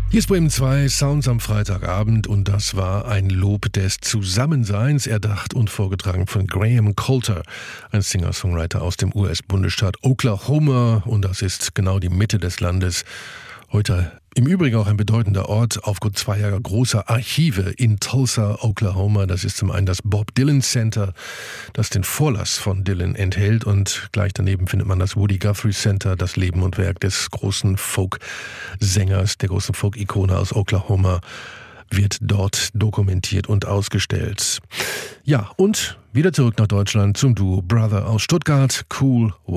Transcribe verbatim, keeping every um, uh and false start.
Hier ist Bremen zwei, Sounds am Freitagabend, und das war ein Lob des Zusammenseins, erdacht und vorgetragen von Graham Coulter, ein Singer-Songwriter aus dem U S-Bundesstaat Oklahoma, und das ist genau die Mitte des Landes. Heute im Übrigen auch ein bedeutender Ort aufgrund zweier großer Archive in Tulsa, Oklahoma. Das ist zum einen das Bob Dylan Center, das den Vorlass von Dylan enthält, und gleich daneben findet man das Woody Guthrie Center, das Leben und Werk des großen Folk-Sängers, der großen Folk-Ikone aus Oklahoma, wird dort dokumentiert und ausgestellt. Ja, und wieder zurück nach Deutschland zum Duo Brother aus Stuttgart, Cool